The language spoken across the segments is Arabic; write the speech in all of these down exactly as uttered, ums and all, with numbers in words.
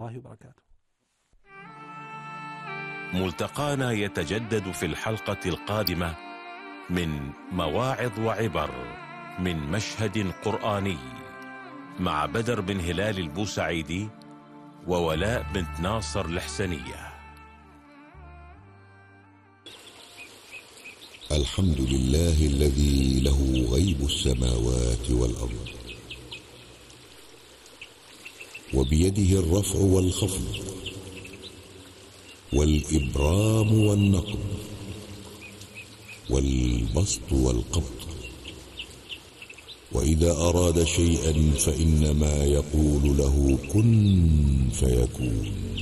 الله وبركاته. ملتقانا يتجدد في الحلقة القادمة من مواعظ وعبر من مشهد قرآني مع بدر بن هلال البوسعيدي وولاء بنت ناصر الحسنية. الحمد لله الذي له غيب السماوات والأرض، وبيده الرفع والخفض والإبرام والنقب والبسط والقبض، وإذا أراد شيئا فإنما يقول له كن فيكون.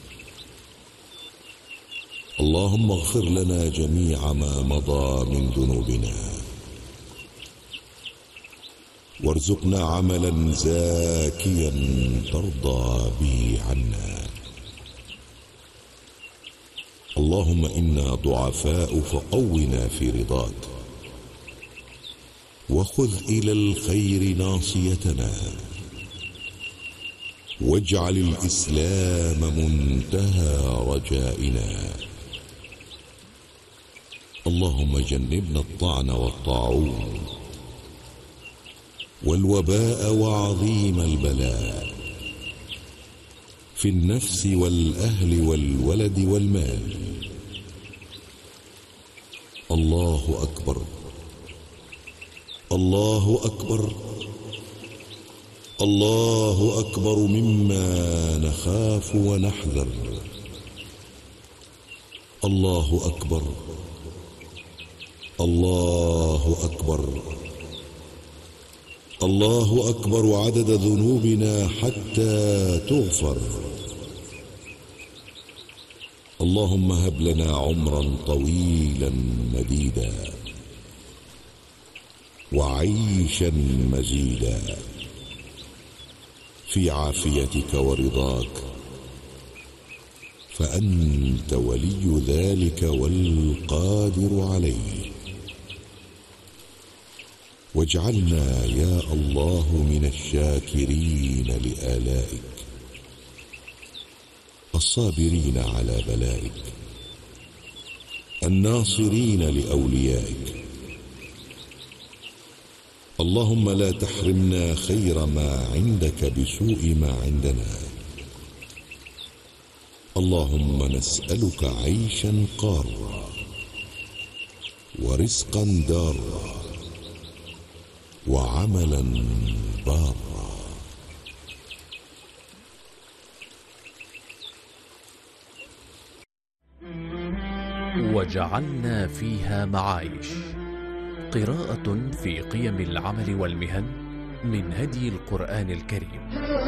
اللهم اغفر لنا جميع ما مضى من ذنوبنا، وارزقنا عملا زاكيا ترضى به عنا. اللهم إنا ضعفاء فقونا في رضاك، وخذ إلى الخير ناصيتنا، واجعل الإسلام منتهى رجائنا. اللهم جنبنا الطعن والطاعون والوباء وعظيم البلاء في النفس والأهل والولد والمال. الله أكبر، الله أكبر، الله أكبر مما نخاف ونحذر. الله أكبر، الله أكبر، الله أكبر عدد ذنوبنا حتى تغفر. اللهم هب لنا عمرا طويلا مديدا وعيشا مزيدا في عافيتك ورضاك، فأنت ولي ذلك والقادر عليه. واجعلنا يا الله من الشاكرين لآلائك، الصابرين على بلائك، الناصرين لأوليائك. اللهم لا تحرمنا خير ما عندك بسوء ما عندنا. اللهم نسألك عيشا قارا ورزقا دارا وعملا بارا. وجعلنا فيها معايش، قراءة في قيم العمل والمهن من هدي القرآن الكريم.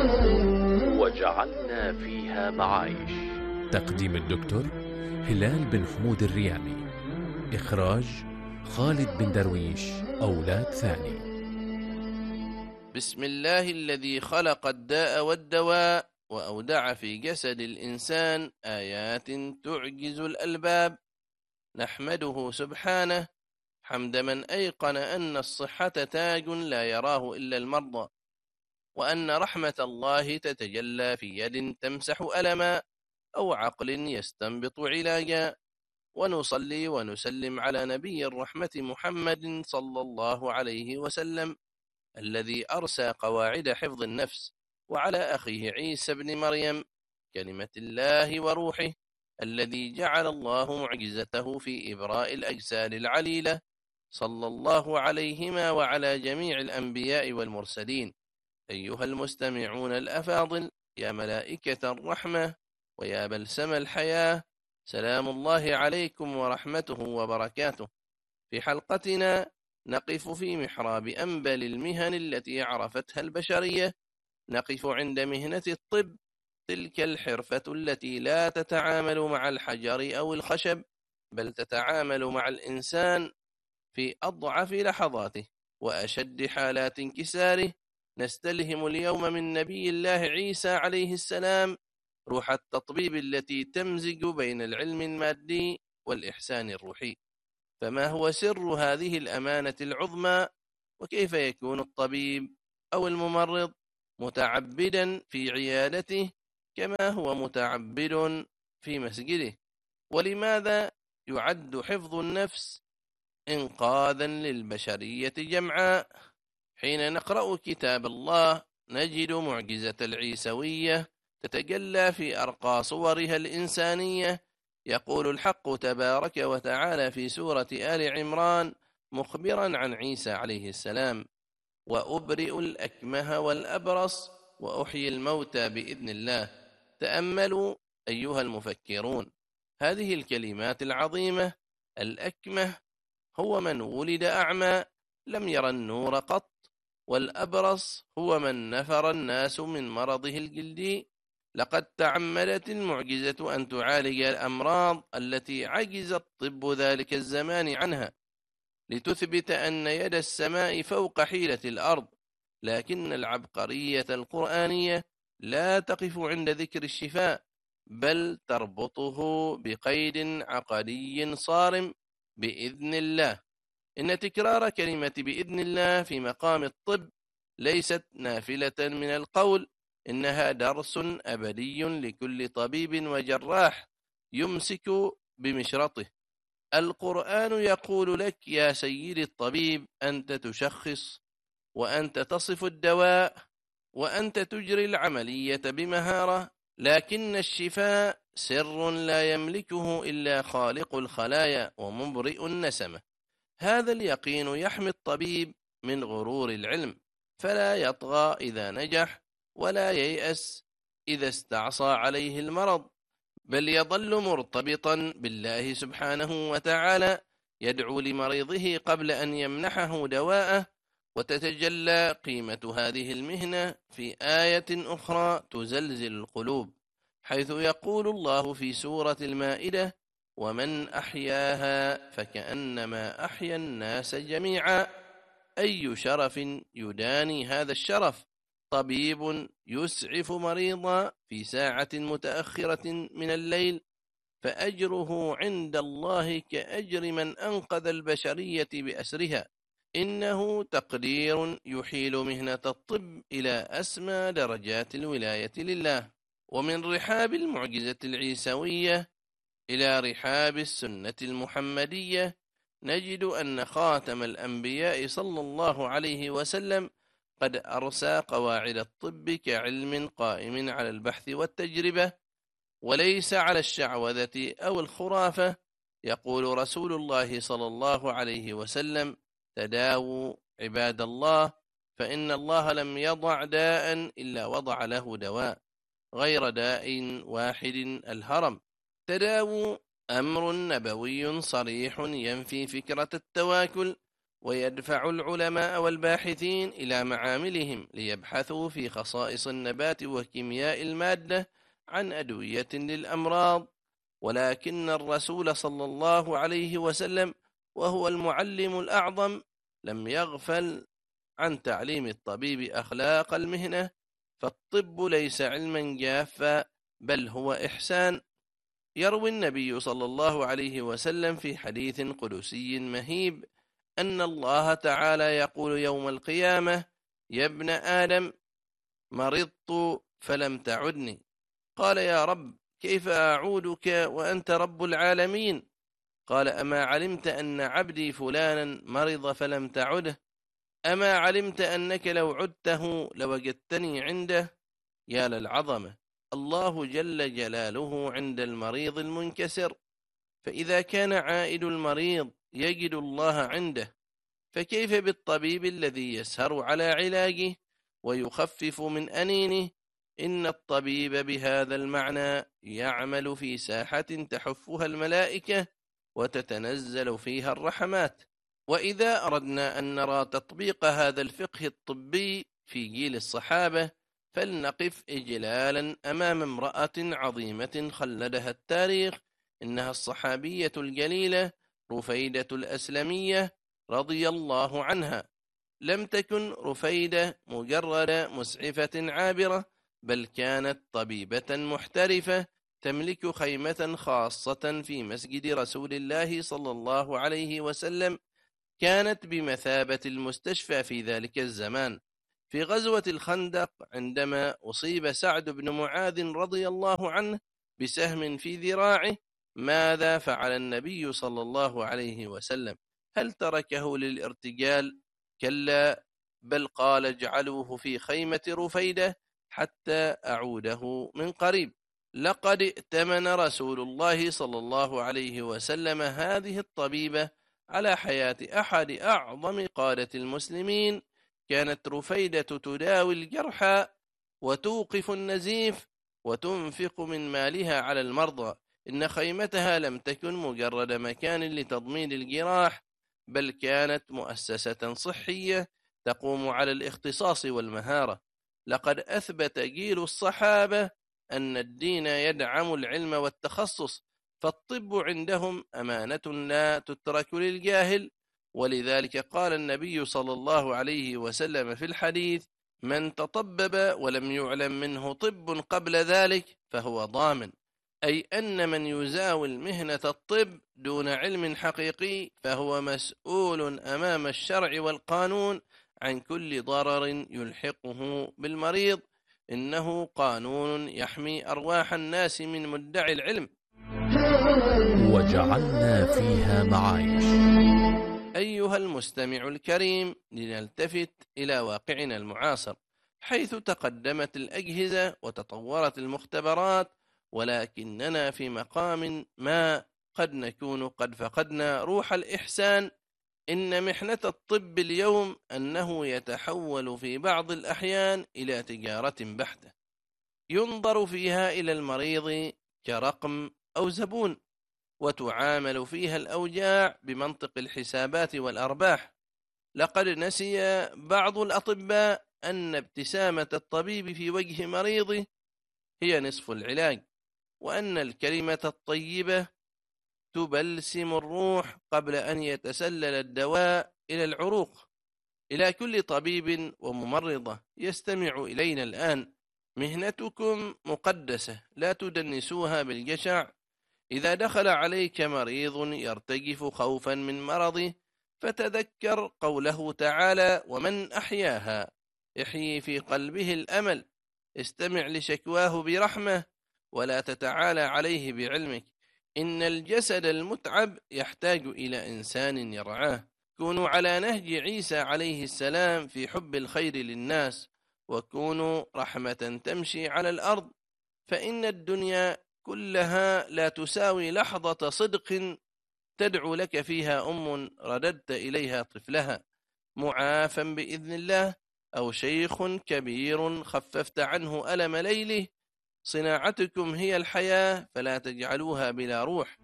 وجعلنا فيها معايش، تقديم الدكتور هلال بن حمود الريامي، إخراج خالد بن درويش أولاد ثاني. بسم الله الذي خلق الداء والدواء وأودع في جسد الإنسان آيات تعجز الألباب. نحمده سبحانه حمد من أيقن أن الصحة تاج لا يراه إلا المرضى، وأن رحمة الله تتجلى في يد تمسح ألما أو عقل يستنبط علاجا. ونصلي ونسلم على نبي الرحمة محمد صلى الله عليه وسلم الذي أرسى قواعد حفظ النفس، وعلى أخيه عيسى بن مريم كلمة الله وروحه الذي جعل الله معجزته في إبراء الأجسال العليلة، صلى الله عليهما وعلى جميع الأنبياء والمرسلين. أيها المستمعون الأفاضل، يا ملائكة الرحمة ويا بلسم الحياة، سلام الله عليكم ورحمته وبركاته. في حلقتنا نقف في محراب أنبل المهن التي عرفتها البشرية. نقف عند مهنة الطب، تلك الحرفة التي لا تتعامل مع الحجر أو الخشب، بل تتعامل مع الإنسان في أضعف لحظاته وأشد حالات انكساره. نستلهم اليوم من نبي الله عيسى عليه السلام روح التطبيب التي تمزج بين العلم المادي والإحسان الروحي. فما هو سر هذه الأمانة العظمى؟ وكيف يكون الطبيب أو الممرض متعبدا في عيادته كما هو متعبد في مسجده. ولماذا يعد حفظ النفس إنقاذا للبشرية جمعاء؟ حين نقرأ كتاب الله نجد معجزة العيسوية تتجلى في أرقى صورها الإنسانية. يقول الحق تبارك وتعالى في سورة آل عمران مخبرا عن عيسى عليه السلام: وأبرئ الأكمه والأبرص وأحيي الموتى بإذن الله. تأملوا أيها المفكرون هذه الكلمات العظيمة. الأكمه هو من ولد أعمى لم يرى النور قط، والأبرص هو من نفر الناس من مرضه الجلدي. لقد تعمدت المعجزة أن تعالج الأمراض التي عجز الطب ذلك الزمان عنها، لتثبت أن يد السماء فوق حيلة الأرض. لكن العبقرية القرآنية لا تقف عند ذكر الشفاء، بل تربطه بقيد عقدي صارم: بإذن الله. إن تكرار كلمة بإذن الله في مقام الطب ليست نافلة من القول، إنها درس أبدي لكل طبيب وجراح يمسك بمشرطه. القرآن يقول لك يا سيدي الطبيب أنت تشخص، وأنت تصف الدواء، وأنت تجري العملية بمهارة، لكن الشفاء سر لا يملكه إلا خالق الخلايا ومبرئ النسمة. هذا اليقين يحمي الطبيب من غرور العلم، فلا يطغى إذا نجح، ولا ييأس إذا استعصى عليه المرض، بل يظل مرتبطا بالله سبحانه وتعالى، يدعو لمريضه قبل أن يمنحه دواءه. وتتجلى قيمة هذه المهنة في آية أخرى تزلزل القلوب، حيث يقول الله في سورة المائدة: ومن أحياها فكأنما أحيا الناس جميعا. أي شرف يداني هذا الشرف؟ طبيب يسعف مريضا في ساعة متأخرة من الليل، فأجره عند الله كأجر من أنقذ البشرية بأسرها. إنه تقدير يحيل مهنة الطب إلى أسمى درجات الولاية لله. ومن رحاب المعجزة العيسوية إلى رحاب السنة المحمدية نجد أن خاتم الأنبياء صلى الله عليه وسلم قد أرسى قواعد الطب كعلم قائم على البحث والتجربة، وليس على الشعوذة أو الخرافة. يقول رسول الله صلى الله عليه وسلم: تداووا عباد الله، فإن الله لم يضع داء إلا وضع له دواء، غير داء واحد الهرم. تداووا أمر نبوي صريح ينفي فكرة التواكل، ويدفع العلماء والباحثين إلى معاملهم ليبحثوا في خصائص النبات وكيمياء المادة عن أدوية للأمراض. ولكن الرسول صلى الله عليه وسلم وهو المعلم الأعظم لم يغفل عن تعليم الطبيب أخلاق المهنة، فالطب ليس علما جافا بل هو إحسان. يروي النبي صلى الله عليه وسلم في حديث قدسي مهيب أن الله تعالى يقول يوم القيامة: يا ابن آدم مرضت فلم تعدني. قال: يا رب كيف أعودك وأنت رب العالمين؟ قال: أما علمت أن عبدي فلانا مرض فلم تعده؟ أما علمت أنك لو عدته لوجدتني عنده؟ يا للعظمة! الله جل جلاله عند المريض المنكسر، فإذا كان عائد المريض يجد الله عنده، فكيف بالطبيب الذي يسهر على علاجه ويخفف من أنينه؟ إن الطبيب بهذا المعنى يعمل في ساحة تحفها الملائكة وتتنزل فيها الرحمات. وإذا أردنا أن نرى تطبيق هذا الفقه الطبي في جيل الصحابة، فلنقف إجلالا أمام امرأة عظيمة خلدها التاريخ، إنها الصحابية الجليلة رفيدة الأسلمية رضي الله عنها. لم تكن رفيدة مجرد مسعفة عابرة، بل كانت طبيبة محترفة تملك خيمة خاصة في مسجد رسول الله صلى الله عليه وسلم، كانت بمثابة المستشفى في ذلك الزمان. في غزوة الخندق عندما أصيب سعد بن معاذ رضي الله عنه بسهم في ذراعه، ماذا فعل النبي صلى الله عليه وسلم؟ هل تركه للارتجال؟ كلا، بل قال اجعلوه في خيمة رفيدة حتى أعوده من قريب. لقد ائتمن رسول الله صلى الله عليه وسلم هذه الطبيبة على حياة أحد أعظم قادة المسلمين. كانت رفيدة تداوي الجرحى وتوقف النزيف وتنفق من مالها على المرضى. إن خيمتها لم تكن مجرد مكان لتضميد الجراح، بل كانت مؤسسة صحية تقوم على الاختصاص والمهارة. لقد أثبت جيل الصحابة أن الدين يدعم العلم والتخصص، فالطب عندهم أمانة لا تترك للجاهل. ولذلك قال النبي صلى الله عليه وسلم في الحديث: من تطبب ولم يعلم منه طب قبل ذلك فهو ضامن، أي أن من يزاول مهنة الطب دون علم حقيقي فهو مسؤول أمام الشرع والقانون عن كل ضرر يلحقه بالمريض. إنه قانون يحمي أرواح الناس من مدعي العلم. وجعلنا فيها معايش. أيها المستمع الكريم، لنلتفت إلى واقعنا المعاصر، حيث تقدمت الأجهزة وتطورت المختبرات، ولكننا في مقام ما قد نكون قد فقدنا روح الإحسان. إن محنة الطب اليوم أنه يتحول في بعض الأحيان إلى تجارة بحتة، ينظر فيها إلى المريض كرقم أو زبون، وتعامل فيها الأوجاع بمنطق الحسابات والأرباح. لقد نسي بعض الأطباء أن ابتسامة الطبيب في وجه مريضه هي نصف العلاج، وأن الكلمة الطيبة تبلسم الروح قبل أن يتسلل الدواء إلى العروق. إلى كل طبيب وممرضة يستمع إلينا الآن، مهنتكم مقدسة، لا تدنسوها بالجشع. إذا دخل عليك مريض يرتجف خوفا من مرضه، فتذكر قوله تعالى: ومن أحياها يحيي في قلبه الأمل. استمع لشكواه برحمة ولا تتعالى عليه بعلمك. إن الجسد المتعب يحتاج إلى إنسان يرعاه. كونوا على نهج عيسى عليه السلام في حب الخير للناس، وكونوا رحمة تمشي على الأرض، فإن الدنيا كلها لا تساوي لحظة صدق تدعو لك فيها أم رددت إليها طفلها معافا بإذن الله، أو شيخ كبير خففت عنه ألم ليله. صناعتكم هي الحياة، فلا تجعلوها بلا روح.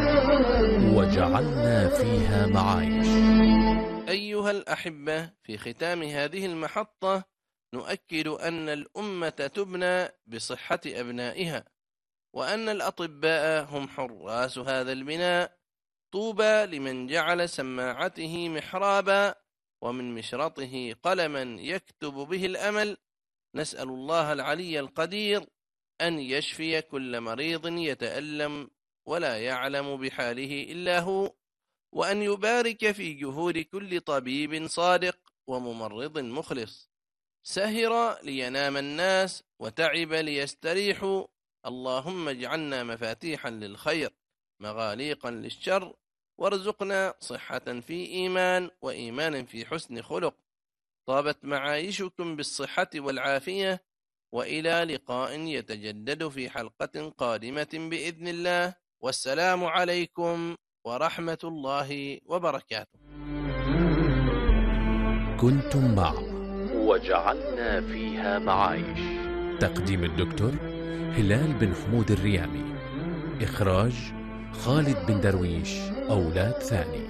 وجعلنا فيها معايش. أيها الأحبة، في ختام هذه المحطة نؤكد أن الأمة تبنى بصحة أبنائها، وأن الأطباء هم حراس هذا البناء. طوبى لمن جعل سماعته محرابا ومن مشرطه قلما يكتب به الأمل. نسأل الله العلي القدير أن يشفي كل مريض يتألم ولا يعلم بحاله إلا هو، وأن يبارك في جهود كل طبيب صادق وممرض مخلص. سهر لينام الناس وتعب ليستريحوا. اللهم اجعلنا مفاتيحا للخير مغاليقا للشر، وارزقنا صحة في إيمان وإيمان في حسن خلق. طابت معايشكم بالصحة والعافية، وإلى لقاء يتجدد في حلقة قادمة بإذن الله. والسلام عليكم ورحمة الله وبركاته. كنتم مع وجعلنا فيها معايش. تقديم الدكتور هلال بن حمود الريامي. إخراج خالد بن درويش أولاد ثاني.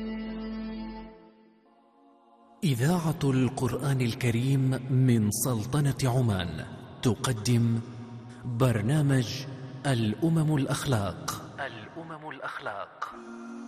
إذاعة القرآن الكريم من سلطنة عمان تقدم برنامج الأمم الأخلاق. الأمم الأخلاق